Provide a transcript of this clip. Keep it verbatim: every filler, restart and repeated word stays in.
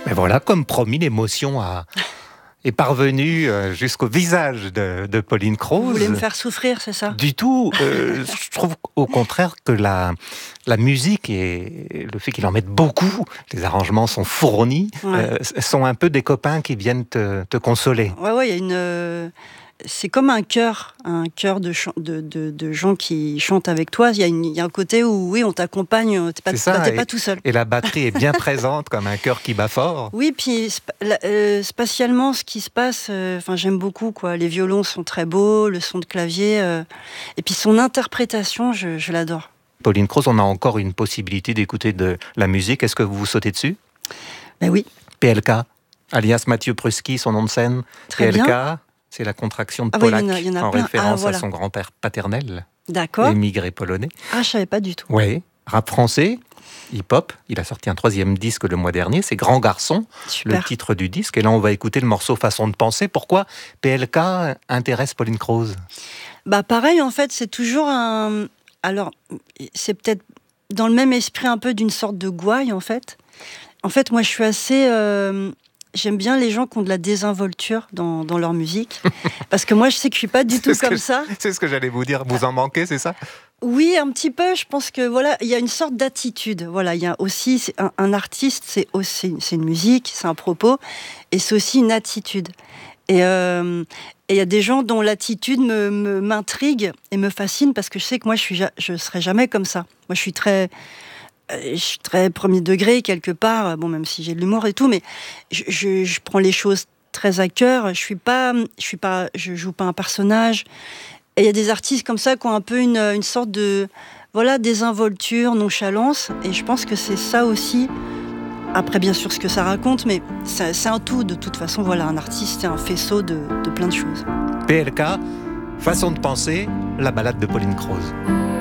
Mais voilà, comme promis, l'émotion a... est parvenue jusqu'au visage de, de Pauline Croze. Vous voulez me faire souffrir, c'est ça? Du tout. Euh, je trouve au contraire que la, la musique et le fait qu'il en mette beaucoup, les arrangements sont fournis, ouais. euh, sont un peu des copains qui viennent te, te consoler. Ouais, ouais, il y a une... Euh... C'est comme un chœur, un chœur de, ch- de, de, de gens qui chantent avec toi. Il y a, une, il y a un côté où, oui, on t'accompagne, t'es pas, c'est ça, bah, t'es et, pas tout seul. Et la batterie est bien présente, comme un chœur qui bat fort. Oui, puis euh, spatialement, ce qui se passe, euh, j'aime beaucoup, quoi. Les violons sont très beaux, le son de clavier, euh, et puis son interprétation, je, je l'adore. Pauline Croze, on a encore une possibilité d'écouter de la musique. Est-ce que vous vous sautez dessus? Ben oui. P L K, alias Mathieu Pruski, son nom de scène. Très P L K, bien. C'est la contraction de ah Polak, oui, y en a, y en a en plein. référence ah, voilà. à son grand-père paternel, D'accord. émigré polonais. Ah, je savais pas du tout. Oui, rap français, hip-hop. Il a sorti un troisième disque le mois dernier, c'est Grand Garçon, Super. Le titre du disque. Et là, on va écouter le morceau Façon de penser. Pourquoi P L K intéresse Pauline Croze? Bah pareil, en fait, c'est toujours un... Alors, c'est peut-être dans le même esprit un peu d'une sorte de gouaille, en fait. En fait, moi, je suis assez... Euh... J'aime bien les gens qui ont de la désinvolture dans, dans leur musique. Parce que moi, je sais que je suis pas du tout comme que, ça. C'est ce que j'allais vous dire. Vous en manquez, c'est ça? Oui, un petit peu. Je pense que voilà, il y a une sorte d'attitude. Voilà, il y a aussi un, un artiste, c'est aussi c'est une musique, c'est un propos, et c'est aussi une attitude. Et euh, il y a des gens dont l'attitude me, me m'intrigue et me fascine parce que je sais que moi, je suis, je serai jamais comme ça. Moi, je suis très Je suis très premier degré quelque part, bon, même si j'ai de l'humour et tout, mais je, je, je prends les choses très à cœur. Je suis pas, je suis pas, je joue pas un personnage. Et il y a des artistes comme ça qui ont un peu une, une sorte de, voilà, désinvolture, nonchalance. Et je pense que c'est ça aussi. Après, bien sûr, ce que ça raconte, mais c'est, c'est un tout. De toute façon, voilà, un artiste, c'est un faisceau de, de plein de choses. P L K, Façon de penser, la balade de Pauline Croze.